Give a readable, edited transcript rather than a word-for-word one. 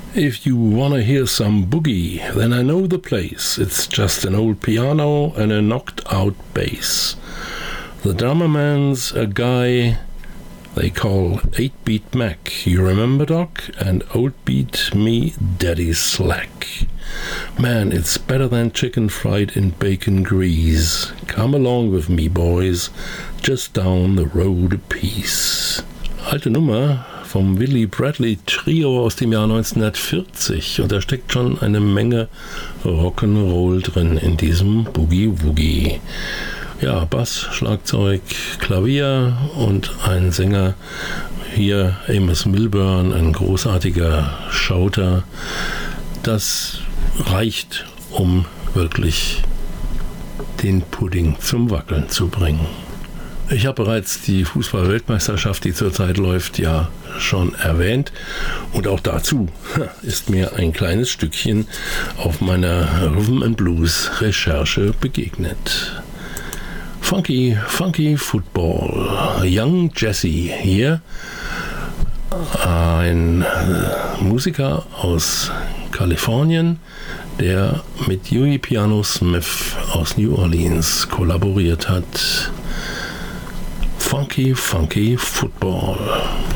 If you wanna hear some boogie, then I know the place. It's just an old piano and a knocked-out bass. The drummer man's a guy they call 8-Beat Mac. You remember, Doc? And Old Beat me Daddy Slack. Man, it's better than chicken fried in bacon grease. Come along with me, boys, just down the road a piece. Alte Nummer vom Willie Bradley Trio aus dem Jahr 1940 und da steckt schon eine Menge Rock'n'Roll drin in diesem Boogie Woogie. Ja, Bass, Schlagzeug, Klavier und ein Sänger, hier Amos Milburn, ein großartiger Shouter. Das reicht, um wirklich den Pudding zum Wackeln zu bringen. Ich habe bereits die Fußball-Weltmeisterschaft, die zurzeit läuft, ja schon erwähnt. Und auch dazu ist mir ein kleines Stückchen auf meiner Rhythm and Blues Recherche begegnet. Funky, Funky Football. Young Jesse hier. Ein Musiker aus Kalifornien, der mit Huey Piano Smith aus New Orleans kollaboriert hat. Funky, Funky Football.